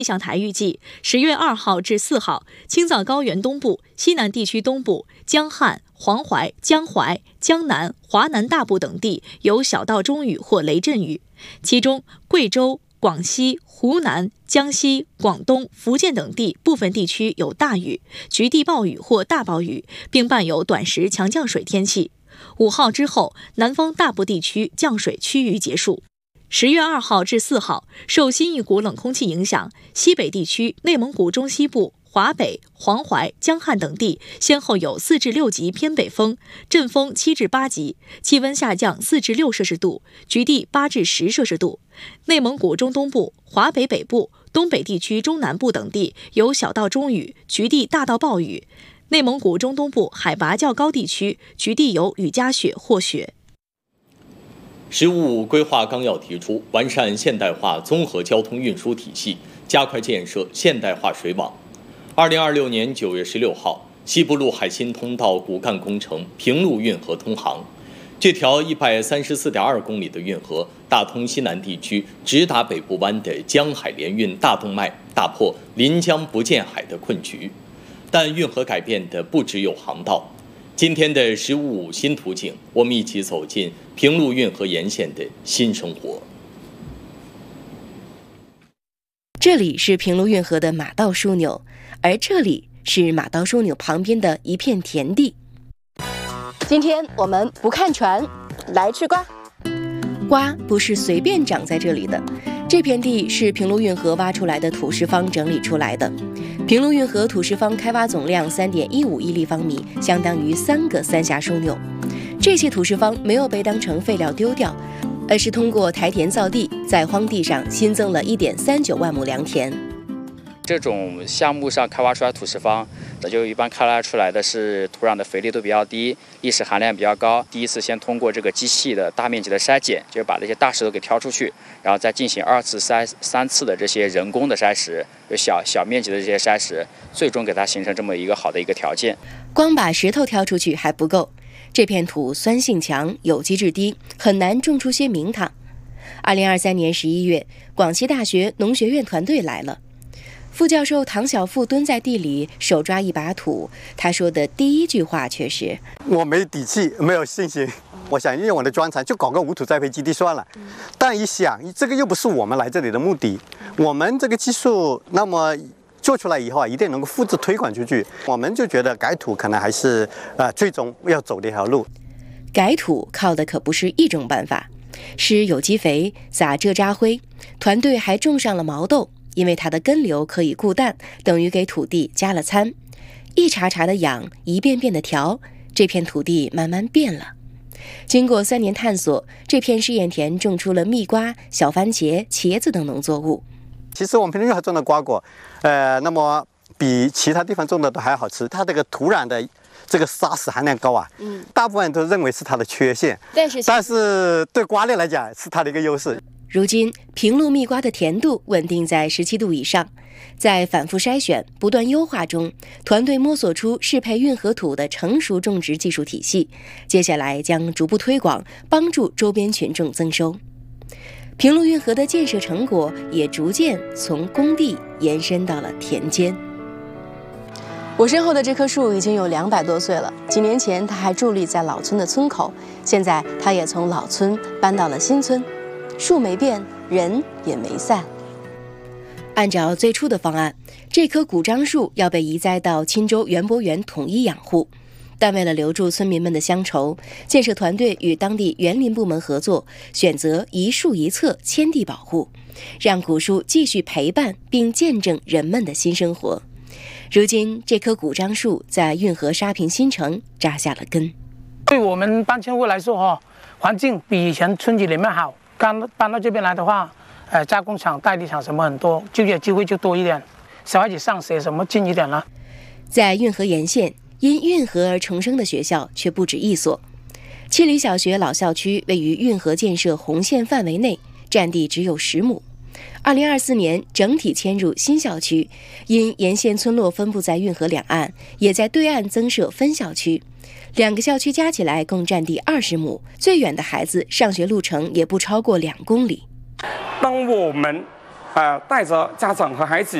气象台预计10月2号至4号，青藏高原东部、西南地区东部、江汉、黄淮、江淮、江南、华南大部等地有小到中雨或雷阵雨，其中贵州、广西、湖南、江西、广东、福建等地部分地区有大雨、局地暴雨或大暴雨，并伴有短时强降水天气。5号之后，南方大部地区降水趋于结束。10月2号至4号，受新一股冷空气影响，西北地区、内蒙古中西部、华北、黄淮、江汉等地先后有4至6级偏北风，阵风7至8级，气温下降4至6摄氏度，局地8至10摄氏度。内蒙古中东部、华北北部、东北地区中南部等地有小到中雨，局地大到暴雨。内蒙古中东部海拔较高地区，局地有雨夹雪或雪。 “十五五”规划纲要提出，完善现代化综合交通运输体系，加快建设现代化水网。2026年9月16号，西部陆海新通道骨干工程平陆运河通航。这条134.2公里的运河，大通西南地区直达北部湾的江海联运大动脉，打破临江不见海的困局。但运河改变的不只有航道。今天的“15五”新图景，我们一起走进平陆运河沿线的新生活。 这里是平陆运河的马道枢纽，而这里是马道枢纽旁边的一片田地。 今天我们不看船，来吃瓜。 瓜不是随便长在这里的，这片地是平陆运河挖出来的土石方整理出来的。平陆运河土石方开挖总量3.15亿立方米，相当于3个三峡枢纽。这些土石方没有被当成废料丢掉，而是通过台田造地，在荒地上新增了1.39万亩良田。 这种项目上开挖出来土石方，就一般开挖出来的是土壤的肥力度比较低，砾石含量比较高。第一次先通过这个机器的大面积的筛检，就把这些大石头给挑出去，然后再进行2次、3次的这些人工的筛石，就小面积的这些筛石，最终给它形成这么一个好的一个条件。 光把石头挑出去还不够，这片土酸性强，有机质低，很难种出些名堂。2023年11月，广西大学农学院团队来了。副教授唐小富蹲在地里手抓一把土，他说的第一句话却是： 我没底气，没有信心，我想用我的专长就搞个无土栽培基地算了。但一想，这个又不是我们来这里的目的，我们这个技术那么做出来以后啊，一定能够复制推广出去，我们就觉得改土可能还是最终要走的一条路。 改土靠的可不是一种办法，施有机肥，撒蔗渣灰，团队还种上了毛豆。因为它的根瘤可以固氮，等于给土地加了参。一茬茬的养，一遍遍的调，这片土地慢慢变了。经过3年探索，这片试验田种出了蜜瓜、小番茄、茄子等农作物。 其实我们平陆运河种的瓜果，那么比其他地方种的都还好吃。它这个土壤的这个砂石含量高啊，大部分都认为是它的缺陷，但是对瓜类来讲是它的一个优势。 如今，平陆蜜瓜的甜度稳定在17度以上，在反复筛选、不断优化中，团队摸索出适配运河土的成熟种植技术体系。接下来将逐步推广，帮助周边群众增收。平陆运河的建设成果也逐渐从工地延伸到了田间。 我身后的这棵树已经有200多岁了，几年前它还伫立在老村的村口，现在它也从老村搬到了新村。树没变，人也没散。 按照最初的方案，这棵古樟树要被移栽到钦州园博园统一养护，但为了留住村民们的乡愁，建设团队与当地园林部门合作，选择一树一册迁地保护，让古树继续陪伴并见证人们的新生活。如今，这棵古樟树在运河沙坪新城扎下了根。 对我们搬迁户来说，环境比以前村子里面好。刚搬到这边来的话，加工厂、代理厂什么很多，就业机会就多一点，小孩子上学什么近一点了。 在运河沿线，因运河而重生的学校却不止一所。七里小学老校区位于运河建设红线范围内，占地只有10亩。2024年整体迁入新校区，因沿线村落分布在运河两岸，也在对岸增设分校区。2个校区加起来共占地20亩，最远的孩子上学路程也不超过2公里。 当我们带着家长和孩子